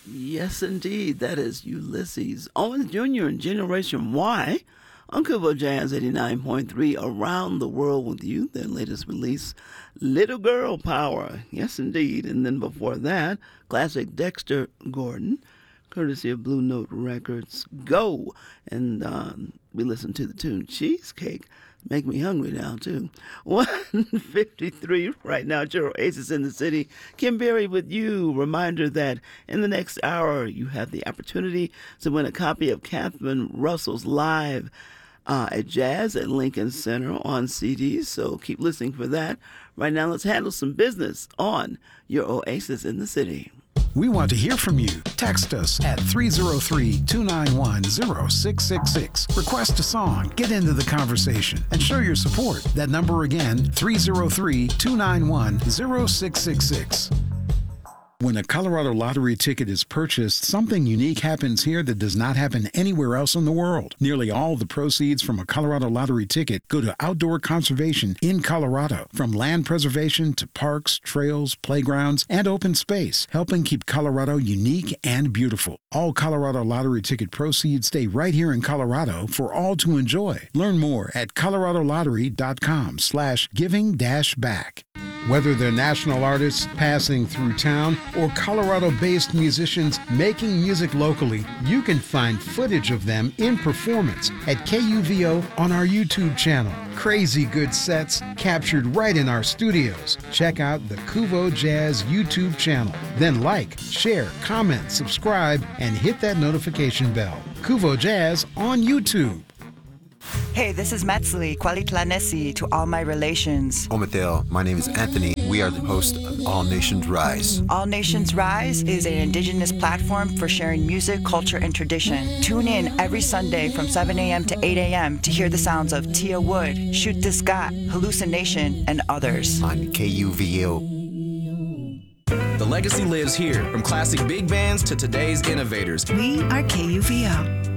Yes, indeed. That is Ulysses Owens Jr. and Generation Y on Kubo Jazz 89.3 Around the World with You. Their latest release, Little Girl Power. Yes, indeed. And then before that, classic Dexter Gordon, courtesy of Blue Note Records, Go. And we listened to the tune Cheesecake. Make me hungry now, too. 1:53 right now. It's your Oasis in the City. Kim Berry with you. Reminder that in the next hour, you have the opportunity to win a copy of Catherine Russell's Live at Jazz at Lincoln Center on CDs. So keep listening for that. Right now, let's handle some business on your Oasis in the City. We want to hear from you. Text us at 303-291-0666. Request a song, get into the conversation, and show your support. That number again, 303-291-0666. When a Colorado Lottery ticket is purchased, something unique happens here that does not happen anywhere else in the world. Nearly all the proceeds from a Colorado Lottery ticket go to outdoor conservation in Colorado, from land preservation to parks, trails, playgrounds, and open space, helping keep Colorado unique and beautiful. All Colorado Lottery ticket proceeds stay right here in Colorado for all to enjoy. Learn more at coloradolottery.com/giving-back. Whether they're national artists passing through town or Colorado-based musicians making music locally, you can find footage of them in performance at KUVO on our YouTube channel. Crazy good sets captured right in our studios. Check out the Kuvo Jazz YouTube channel. Then like, share, comment, subscribe, and hit that notification bell. Kuvo Jazz on YouTube. Hey, this is Metzli, Kwalitlanesi to all my relations. Omathel, my name is Anthony. We are the host of All Nations Rise. All Nations Rise is an indigenous platform for sharing music, culture, and tradition. Tune in every Sunday from 7 a.m. to 8 a.m. to hear the sounds of Tia Wood, Shoot This Got, Hallucination, and others. On KUVO. The legacy lives here, from classic big bands to today's innovators. We are KUVO.